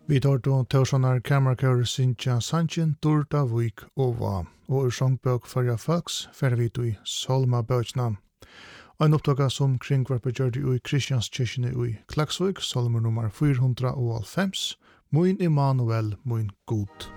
Vi tar då Torssonar kamerakör Sintja Sanchin Turta Vik Ova og ur sångbøk Førja Fax fer vi i Solma Bøkna. Ein opptaga som kringvarpet gjør det i Kristianskirkene i Klaksvik, Solmer nummer 495, Moin Emanuel, Moin God.